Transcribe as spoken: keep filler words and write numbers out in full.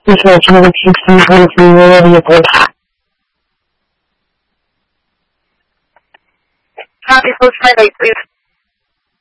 Research number sixteen twenty-three, wherever you go. Copy, post my light, please.